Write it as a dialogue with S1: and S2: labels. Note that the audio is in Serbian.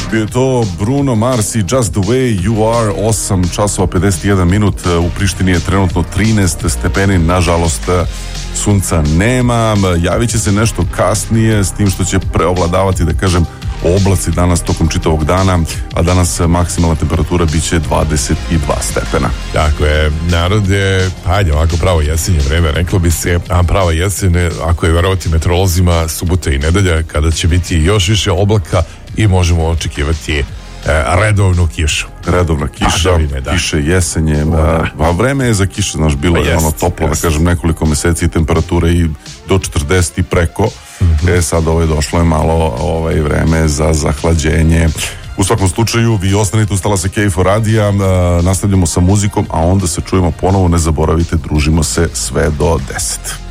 S1: Bio je to Bruno Mars i Just the Way You Are. 8 časova 51 minut. U Prištini je trenutno 13 stepeni. Nažalost, sunca nema. Javit će se nešto kasnije, s tim što će preovladavati, da kažem, oblaci danas tokom čitavog dana, a danas maksimalna temperatura biće 22 stepena.
S2: Tako je, narod je, hajde, ovako pravo jesenje vreme, reklo bi se, a pravo jesenje, ako je verovati meteorolozima, subota i nedelja, kada će biti još više oblaka i možemo očekivati redovnu kišu.
S1: Redovna kiša, kiše jesenje, a vreme je za kiše, znaš, bilo je ono toplo, da kažem, nekoliko meseci, temperature i do 40 i preko. Sad došlo je malo vreme za zahlađenje. U svakom slučaju, vi ostanite uz talase KFOR radija, nastavljamo sa muzikom, a onda se čujemo ponovo, ne zaboravite, družimo se sve do 10.